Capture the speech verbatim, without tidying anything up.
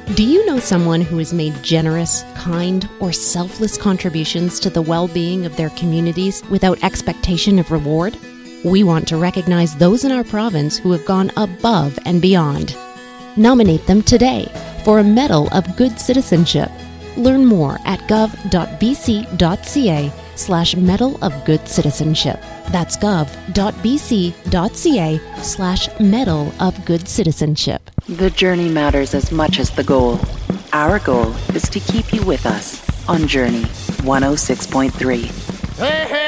Do you know someone who has made generous, kind, or selfless contributions to the well-being of their communities without expectation of reward? We want to recognize those in our province who have gone above and beyond. Nominate them today for a Medal of Good Citizenship. Learn more at gov.bc.ca slash Medal of Good Citizenship. That's gov.bc.ca slash Medal of Good Citizenship. The journey matters as much as the goal. Our goal is to keep you with us on Journey one oh six point three. Hey, hey!